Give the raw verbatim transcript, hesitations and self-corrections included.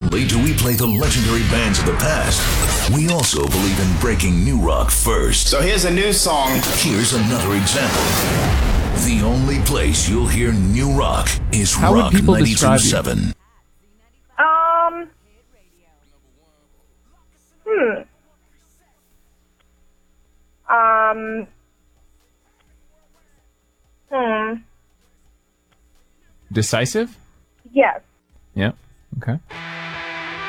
only do we play the legendary bands of the past, we also believe in breaking new rock first. So here's a new song. Here's another example. The only place you'll hear new rock is How would Rock people ninety-two describe point you? seven. Um. Hmm. Um. Hmm. Decisive? Yes. Yeah. Okay.